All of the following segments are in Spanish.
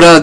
Hora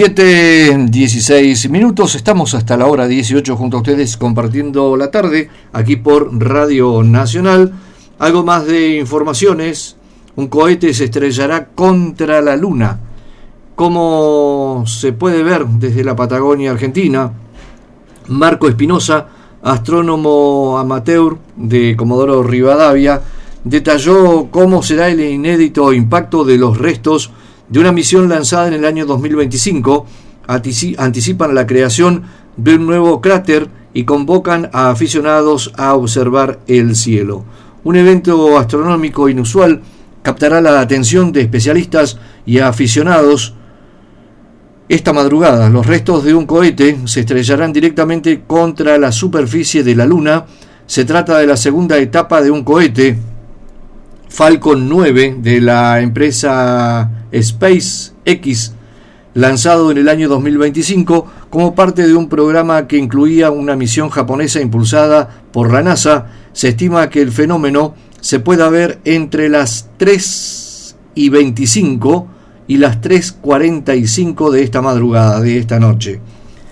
17:16 minutos, estamos hasta la hora 18 junto a ustedes compartiendo la tarde aquí por Radio Nacional. Algo más de informaciones: un cohete se estrellará contra la Luna. Como se puede ver desde la Patagonia Argentina, Marco Espinosa, astrónomo amateur de Comodoro Rivadavia, detalló cómo será el inédito impacto de los restos de una misión lanzada en el año 2025. Anticipan la creación de un nuevo cráter y convocan a aficionados a observar el cielo. Un evento astronómico inusual captará la atención de especialistas y aficionados. Esta madrugada, los restos de un cohete se estrellarán directamente contra la superficie de la Luna. Se trata de la segunda etapa de un cohete Falcon 9 de la empresa SpaceX, lanzado en el año 2025 como parte de un programa que incluía una misión japonesa impulsada por la NASA. Se estima que el fenómeno se pueda ver entre las 3:25 y las 3:45 de esta madrugada, de esta noche.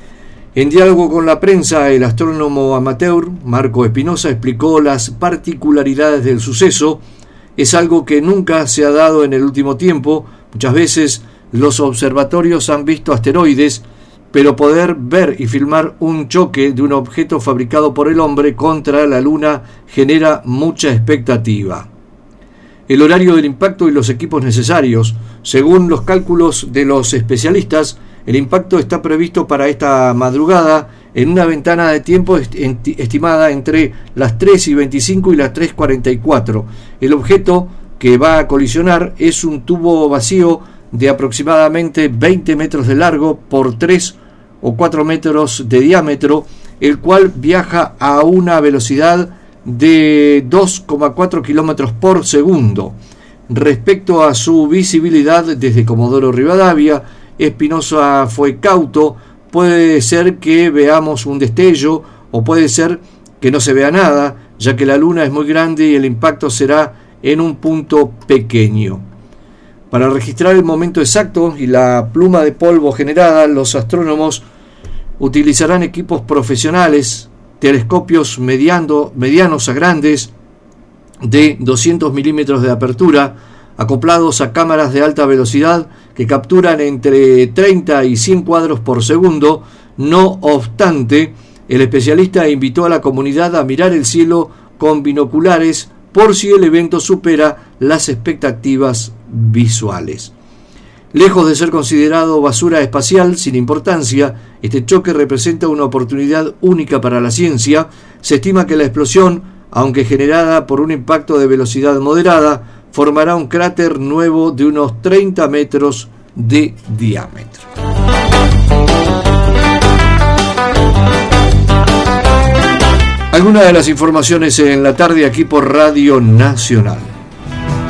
En diálogo con la prensa, el astrónomo amateur Marco Espinosa explicó las particularidades del suceso. Es algo que nunca se ha dado en el último tiempo. Muchas veces los observatorios han visto asteroides, pero poder ver y filmar un choque de un objeto fabricado por el hombre contra la Luna genera mucha expectativa. El horario del impacto y los equipos necesarios. Según los cálculos de los especialistas, el impacto está previsto para esta madrugada en una ventana de tiempo estimada entre las 3:25 y las 3:44. El objeto que va a colisionar es un tubo vacío de aproximadamente 20 metros de largo por 3 o 4 metros de diámetro, el cual viaja a una velocidad de 2,4 kilómetros por segundo. Respecto a su visibilidad desde Comodoro Rivadavia, Espinosa fue cauto. Puede ser que veamos un destello o puede ser que no se vea nada, ya que la Luna es muy grande y el impacto será en un punto pequeño. Para registrar el momento exacto y la pluma de polvo generada, los astrónomos utilizarán equipos profesionales, telescopios medianos a grandes de 200 milímetros de apertura, acoplados a cámaras de alta velocidad que capturan entre 30 y 100 cuadros por segundo. No obstante, el especialista invitó a la comunidad a mirar el cielo con binoculares por si el evento supera las expectativas visuales. Lejos de ser considerado basura espacial sin importancia, este choque representa una oportunidad única para la ciencia. Se estima que la explosión, aunque generada por un impacto de velocidad moderada, formará un cráter nuevo de unos 30 metros de diámetro. Algunas de las informaciones en la tarde aquí por Radio Nacional.